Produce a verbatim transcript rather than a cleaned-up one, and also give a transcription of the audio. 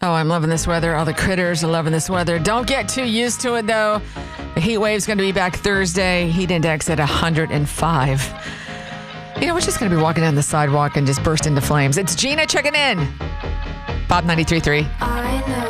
Oh, I'm loving this weather. All the critters are loving this weather. Don't get too used to it, though. The heat wave's going to be back Thursday. Heat index at one hundred five. You know, we're just going to be walking down the sidewalk and just burst into flames. It's Gina checking in. Pop ninety-three point three. I know.